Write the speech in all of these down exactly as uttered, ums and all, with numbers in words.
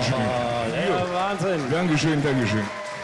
Dankeschön. Oh, ja, Wahnsinn. Dankeschön, Dankeschön.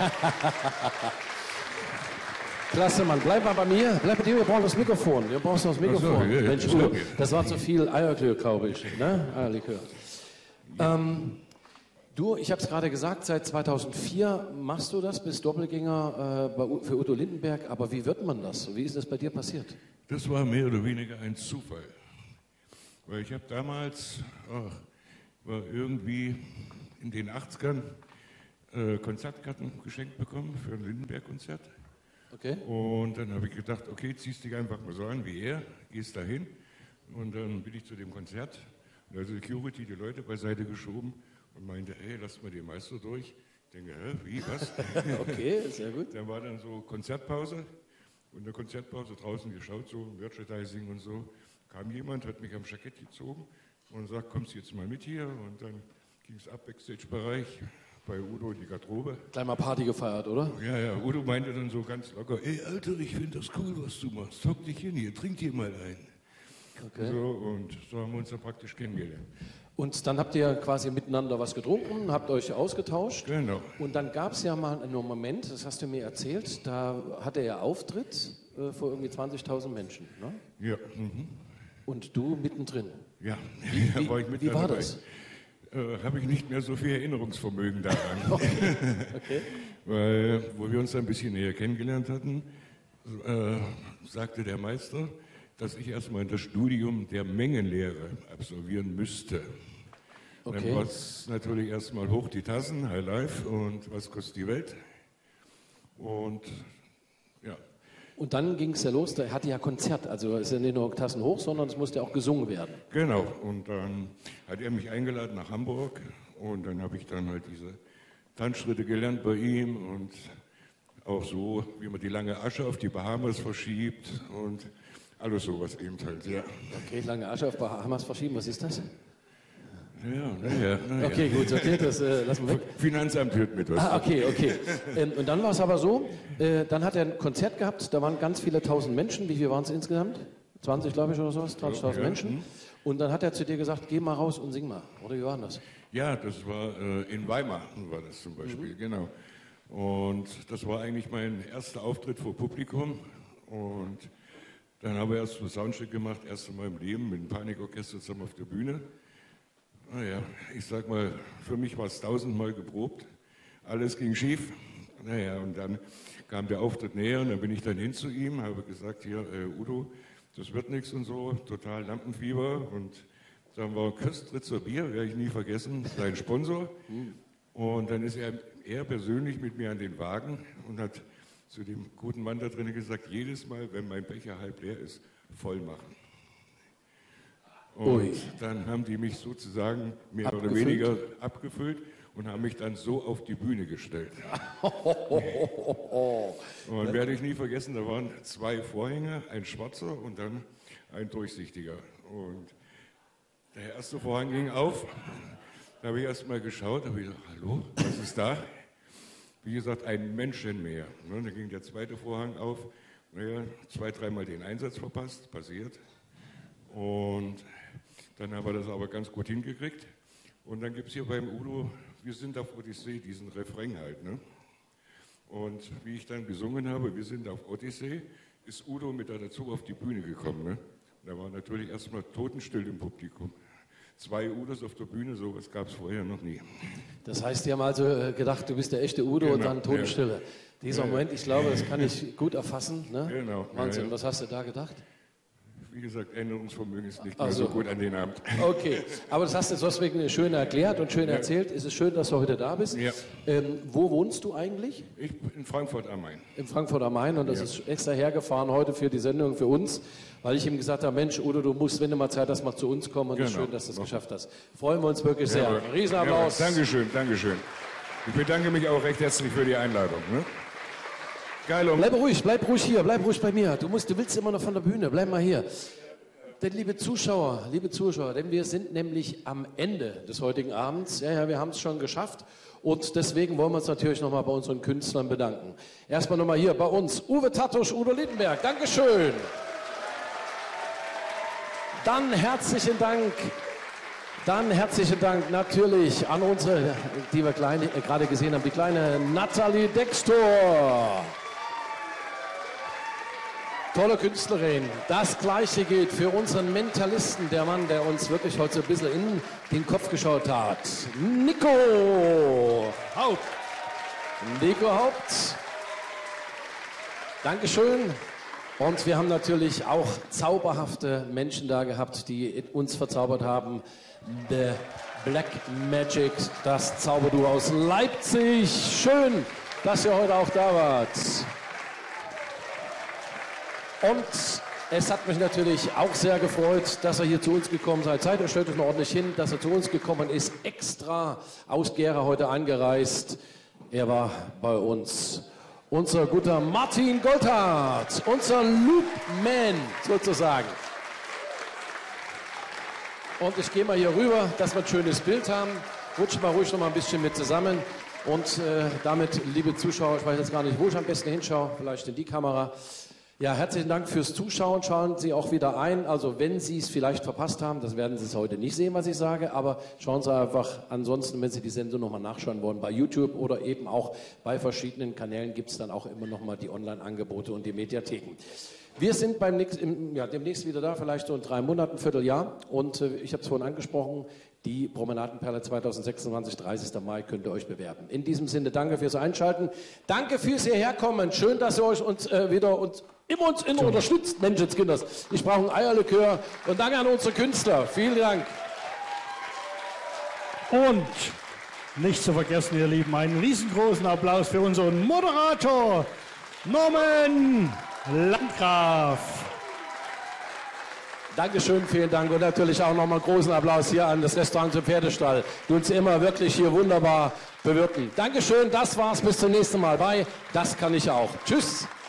Klasse, Mann. Bleib mal bei mir. Bleib bei dir, wir brauchen das Mikrofon. Wir brauchen das Mikrofon. Ach so, ja, ja. Mensch, Udo, das war zu viel Eierlikör, glaube ich. Ne? Eierlikör. Ähm, du, ich habe es gerade gesagt, seit zweitausendvier machst du das, bist Doppelgänger äh, bei, für Udo Lindenberg. Aber wie wird man das? Wie ist das bei dir passiert? Das war mehr oder weniger ein Zufall. Weil ich habe damals, ach, war irgendwie in den achtzigern äh, Konzertkarten geschenkt bekommen für ein Lindenberg-Konzert. Okay. Und dann habe ich gedacht, okay, ziehst dich einfach mal so an wie er, gehst dahin. Und dann bin ich zu dem Konzert, und da hat Security die Leute beiseite geschoben und meinte, ey, lass mal den Meister durch. Ich denke, hä, wie, was? Okay, sehr gut. Dann war dann so Konzertpause und in der Konzertpause draußen geschaut, so Merchandising und so. Kam jemand, hat mich am Jackett gezogen und sagt, kommst du jetzt mal mit hier? Und dann ging es ab, Backstage-Bereich, bei Udo in die Garderobe. Gleich mal Party gefeiert, oder? Ja, ja, Udo meinte dann so ganz locker, ey Alter, ich finde das cool, was du machst. Hock dich hin hier, trink dir mal ein. Okay. So, und so haben wir uns dann praktisch kennengelernt. Und dann habt ihr quasi miteinander was getrunken, habt euch ausgetauscht. Genau. Und dann gab es ja mal einen Moment, das hast du mir erzählt, da hatte er Auftritt äh, vor irgendwie zwanzigtausend Menschen. Ne? Ja. Mhm. Und du mittendrin. Ja, Wie, da war ich mit wie war dabei. das? Äh, Habe ich nicht mehr so viel Erinnerungsvermögen daran. Okay. Okay. Weil, wo wir uns ein bisschen näher kennengelernt hatten, äh, sagte der Meister, dass ich erstmal das Studium der Mengenlehre absolvieren müsste. Okay. Dann war es natürlich erstmal hoch die Tassen, High Life und was kostet die Welt. Und ja. Und dann ging es ja los, er hatte ja Konzert, also es ist ja nicht nur Tassen hoch, sondern es musste auch gesungen werden. Genau, und dann hat er mich eingeladen nach Hamburg und dann habe ich dann halt diese Tanzschritte gelernt bei ihm und auch so, wie man die lange Asche auf die Bahamas verschiebt und alles sowas eben halt, ja. Okay, lange Asche auf Bahamas verschieben, was ist das? Ja, naja. Na okay, ja. gut, okay, das äh, lassen wir weg. Finanzamt hört mit was. Ah, okay, okay. Ähm, und dann war es aber so, äh, dann hat er ein Konzert gehabt, da waren ganz viele tausend Menschen. Wie viel waren es insgesamt? zwanzig, glaube ich, oder sowas, zwanzigtausend ja. Menschen. Und dann hat er zu dir gesagt, geh mal raus und sing mal. Oder wie war das? Ja, das war äh, in Weimar, war das zum Beispiel, mhm. genau. Und das war eigentlich mein erster Auftritt vor Publikum. Und dann haben wir erst einen Soundcheck gemacht, erst in meinem Leben mit dem Panikorchester zusammen auf der Bühne. Naja, ich sag mal, für mich war es tausendmal geprobt. Alles ging schief. Naja, und dann kam der Auftritt näher und dann bin ich dann hin zu ihm, habe gesagt, hier, äh, Udo, das wird nichts und so, total Lampenfieber. Und dann war Köstritzer Bier, werde ich nie vergessen, sein Sponsor. Und dann ist er, er persönlich mit mir an den Wagen und hat zu dem guten Mann da drinnen gesagt, jedes Mal, wenn mein Becher halb leer ist, voll machen. Und Ui. Dann haben die mich sozusagen mehr abgefüllt. oder weniger abgefüllt und haben mich dann so auf die Bühne gestellt. Und werde ich nie vergessen, da waren zwei Vorhänge, ein schwarzer und dann ein durchsichtiger. Und der erste Vorhang ging auf, da habe ich erst mal geschaut, da habe ich gesagt, hallo, was ist da? Wie gesagt, ein Menschenmeer. Dann ging der zweite Vorhang auf, naja, zwei, dreimal den Einsatz verpasst, passiert. Und dann haben wir das aber ganz gut hingekriegt. Und dann gibt es hier beim Udo, wir sind auf Odyssee, diesen Refrain halt. Ne? Und wie ich dann gesungen habe, wir sind auf Odyssee, ist Udo mit dazu auf die Bühne gekommen. Ne? Da war natürlich erstmal totenstill im Publikum. Zwei Udos auf der Bühne, sowas gab es vorher noch nie. Das heißt, die haben also gedacht, du bist der echte Udo genau, und dann Totenstille. Ja. Dieser ja, Moment, ich glaube, das kann ich gut erfassen. Ne? Genau. Wahnsinn, ja, ja. Was hast du da gedacht? Wie gesagt, Erinnerungsvermögen ist nicht mehr also, so gut an den Abend. Okay, aber das hast du deswegen schön erklärt und schön ja. erzählt. Es ist schön, dass du heute da bist. Ja. Ähm, wo wohnst du eigentlich? Ich bin in Frankfurt am Main. In Frankfurt am Main und das ja. ist extra hergefahren heute für die Sendung für uns, weil ich ihm gesagt habe, Mensch, Udo, du musst, wenn du mal Zeit hast, mal zu uns kommen und es genau. ist schön, dass du es geschafft hast. Freuen wir uns wirklich sehr. Ja, Riesenapplaus. Ja, Dankeschön, Dankeschön. Ich bedanke mich auch recht herzlich für die Einladung. Ne? Geil. Um bleib ruhig, bleib ruhig hier, bleib ruhig bei mir. Du, musst, du willst immer noch von der Bühne, bleib mal hier. Denn liebe Zuschauer, liebe Zuschauer, denn wir sind nämlich am Ende des heutigen Abends. Ja, ja, wir haben es schon geschafft und deswegen wollen wir uns natürlich nochmal bei unseren Künstlern bedanken. Erstmal nochmal hier bei uns, Uwe Tattusch, Udo Lindenberg, Dankeschön. Dann herzlichen Dank Dann herzlichen Dank natürlich an unsere, die wir kleine, äh, gerade gesehen haben, die kleine Nathalie Dextor. Tolle Künstlerin. Das Gleiche gilt für unseren Mentalisten, der Mann, der uns wirklich heute so ein bisschen in den Kopf geschaut hat. Nico Haupt. Nico Haupt. Dankeschön. Und wir haben natürlich auch zauberhafte Menschen da gehabt, die uns verzaubert haben. The Black Magic, das Zauberduo aus Leipzig. Schön, dass ihr heute auch da wart. Und es hat mich natürlich auch sehr gefreut, dass ihr hier zu uns gekommen seid. Seid ihr, stellt euch noch ordentlich hin, dass er zu uns gekommen ist, extra aus Gera heute angereist. Er war bei uns. Unser guter Martin Goldhardt, unser Loopman sozusagen. Und ich gehe mal hier rüber, dass wir ein schönes Bild haben. Rutscht mal ruhig noch mal ein bisschen mit zusammen. Und äh, damit, liebe Zuschauer, ich weiß jetzt gar nicht, wo ich am besten hinschaue, vielleicht in die Kamera. Ja, herzlichen Dank fürs Zuschauen. Schauen Sie auch wieder ein. Also wenn Sie es vielleicht verpasst haben, das werden Sie es heute nicht sehen, was ich sage, aber schauen Sie einfach ansonsten, wenn Sie die Sendung nochmal nachschauen wollen, bei YouTube oder eben auch bei verschiedenen Kanälen gibt es dann auch immer nochmal die Online-Angebote und die Mediatheken. Wir sind beim nächst, im, ja, demnächst wieder da, vielleicht so in drei Monaten, Vierteljahr. Und äh, ich habe es vorhin angesprochen, die Promenadenperle zweitausendsechsundzwanzig, dreißigster Mai, könnt ihr euch bewerben. In diesem Sinne, danke fürs Einschalten. Danke fürs Hierherkommen. Schön, dass ihr euch uns äh, wieder uns, immer uns immer unterstützt, Menschenskinders. Ich brauche ein Eierlikör. Und danke an unsere Künstler. Vielen Dank. Und nicht zu vergessen, ihr Lieben, einen riesengroßen Applaus für unseren Moderator, Norman Landgraf. Dankeschön, vielen Dank und natürlich auch nochmal einen großen Applaus hier an das Restaurant zum Pferdestall, die uns immer wirklich hier wunderbar bewirten. Dankeschön, das war's, bis zum nächsten Mal bei Das kann ich auch. Tschüss.